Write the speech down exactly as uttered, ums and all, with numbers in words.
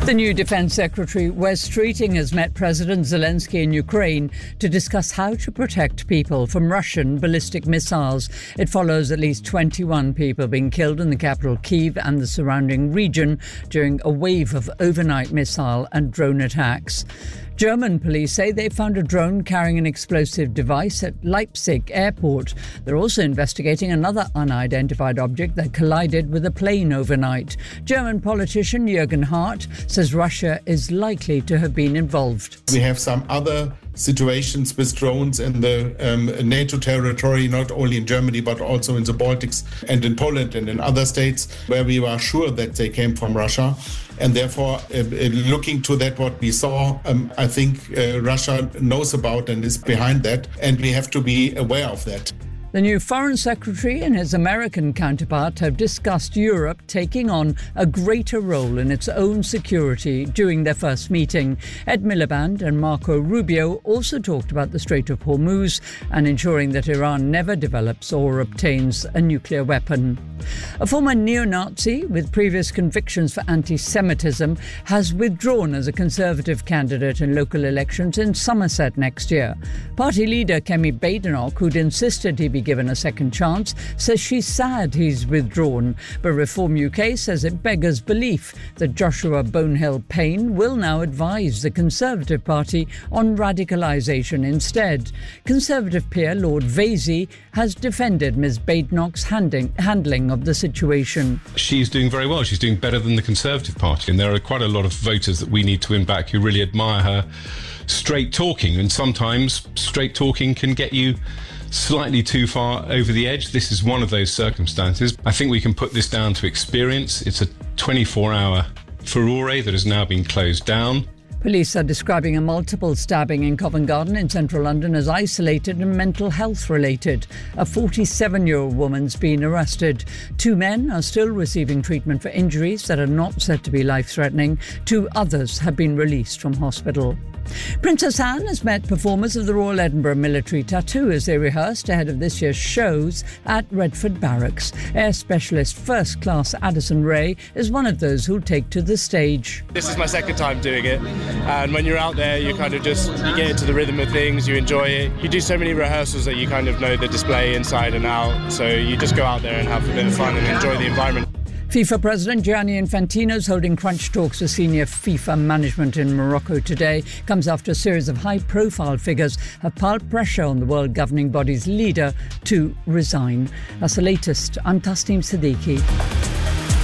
The new Defence Secretary, Wes Streeting, has met President Zelensky in Ukraine to discuss how to protect people from Russian ballistic missiles. It follows at least twenty-one people being killed in the capital Kyiv and the surrounding region during a wave of overnight missile and drone attacks. German police say they found a drone carrying an explosive device at Leipzig airport. They're also investigating another unidentified object that collided with a plane overnight. German politician Jürgen Hart says Russia is likely to have been involved. We have some other situations with drones in the um, NATO territory, not only in Germany, but also in the Baltics and in Poland and in other states where we were sure that they came from Russia. And therefore, uh, looking to that, what we saw, um, I think uh, Russia knows about and is behind that, and we have to be aware of that. The new Foreign Secretary and his American counterpart have discussed Europe taking on a greater role in its own security during their first meeting. Ed Miliband and Marco Rubio also talked about the Strait of Hormuz and ensuring that Iran never develops or obtains a nuclear weapon. A former neo-Nazi with previous convictions for anti-Semitism has withdrawn as a Conservative candidate in local elections in Somerset next year. Party leader Kemi Badenoch, who'd insisted he be given a second chance, says she's sad he's withdrawn. But Reform U K says it beggars belief that Joshua Bonehill Payne will now advise the Conservative Party on radicalisation instead. Conservative peer Lord Vasey has defended Ms Badenoch's handing, handling of the situation. She's doing very well. She's doing better than the Conservative Party, and there are quite a lot of voters that we need to win back who really admire her straight talking, and sometimes straight talking can get you slightly too far over the edge. This is one of those circumstances. I think we can put this down to experience. It's a twenty-four hour furore that has now been closed down. Police are describing a multiple stabbing in Covent Garden in central London as isolated and mental health related. A forty-seven-year-old woman's been arrested. Two men are still receiving treatment for injuries that are not said to be life-threatening. Two others have been released from hospital. Princess Anne has met performers of the Royal Edinburgh Military Tattoo as they rehearsed ahead of this year's shows at Redford Barracks. Air specialist First Class Addison Ray is one of those who'll take to the stage. This is my second time doing it, and when you're out there you kind of just you get into the rhythm of things, you enjoy it. You do so many rehearsals that you kind of know the display inside and out, so you just go out there and have a bit of fun and enjoy the environment. FIFA President Gianni Infantino is holding crunch talks with senior FIFA management in Morocco today. Comes after a series of high-profile figures have piled pressure on the world governing body's leader to resign. That's the latest. I'm Tasneem Siddiqui.